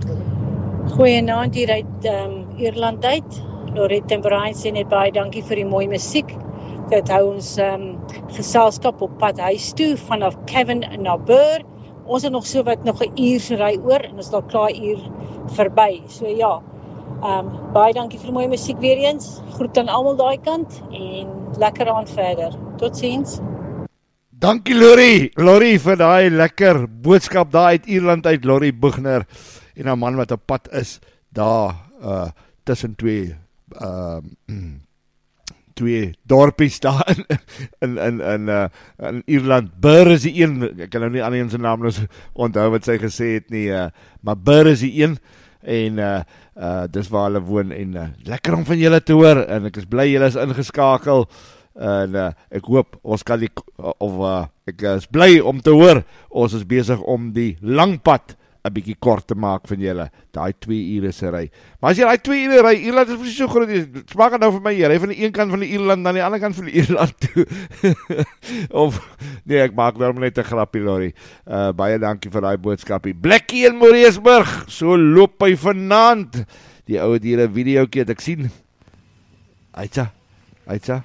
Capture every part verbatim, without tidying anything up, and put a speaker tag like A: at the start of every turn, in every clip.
A: Goeienaand hier uit um, Ierland uit. Lorette en Brian sê net baie dankie vir die mooi musiek. Dit hou ons um, geselskap op pad huis toe, vanaf Cavan na Burr. Ons het nog so wat, nog 'n uur se ry oor, en ons is al klaar uur verby. So ja, um, baie dankie vir die mooi musiek weer eens. Groet aan almal daai kant, en lekker aan verder. Totsiens.
B: Dankie Lori, Lori vir daai lekker boodskap daar uit Ierland uit, Lori Bugner, en 'n man wat op pad is, daar uh, tussen twee, uh, twee dorpies daar in, in, in, in, uh, in Ierland. Burr is die een, ek kan nou nie aan die een sy naam nou onthou wat sy gesê het nie, uh, maar Burr is die een, en uh, uh, dis waar hulle woon, en uh, lekker om van julle te hoor, en ek is bly julle is ingeskakel, en uh, ek hoop ons kan die, of uh, ek is bly om te hoor, ons is besig om die lang pad 'n bietjie kort te maak van julle, daai twee ure se ry. Maar as jy daai twee ure ry, Ierland is presies so groot, smaak nou vir my, jy ry van die een kant van die Ierland na die ander kant van die Ierland toe. Of, nee, ek maak daarom net 'n grappie, Lori. Uh, baie dankie vir daai boodskapie. Blackie in Moreesburg, so loop hy vanaand. Die ou het hier 'n videoetjie, ek sien. Aitsa, Aitsa.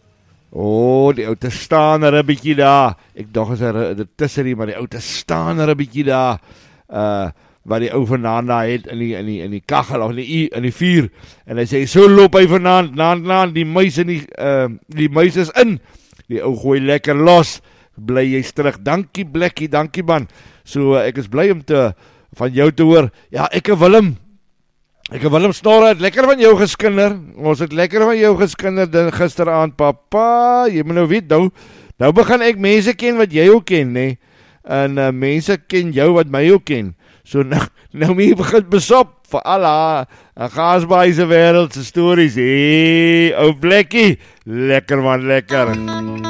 B: O, oh, die ou te staan er 'n bietjie daar. Ek dog is er dit tussen die, maar die ou te staan er 'n bietjie daar. Uh, wat die ou vanaand daar het in die, in die, in die kachel of in die, in die vuur, en hy sê, so loop hy vanaand, naand, naand, die muis in die, uh, die muis is in, die ou gooi lekker los, bly jy's terug, dankie Blackie, dankie man, so uh, ek is bly om te, van jou te hoor, ja, ek en Willem, ek en Willem Snorre het lekker van jou geskinder, ons het lekker van jou geskinder, gisteraand, papa, jy moet nou weet, nou, nou begin ek mense ken wat jy ook ken, nee, en uh, mense ken jou wat my ook ken, so nou, nou my begin besop, vir alla, en Gaasbaai se wêreld se stories, hé, ou Blackie, lekker man, lekker.